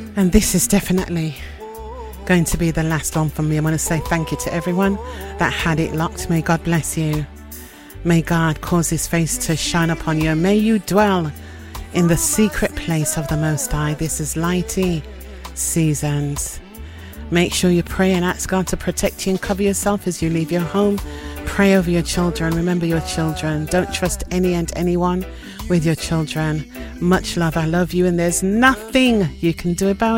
And this is definitely going to be the last one from me. I want to say thank you to everyone that had it locked. May God bless you. May God cause his face to shine upon you. May you dwell in the secret place of the Most High. This is Lighty Seasons. Make sure you pray and ask God to protect you and cover yourself as you leave your home. Pray over your children. Remember your children. Don't trust any and anyone with your children. Much love. I love you, and there's nothing you can do about it.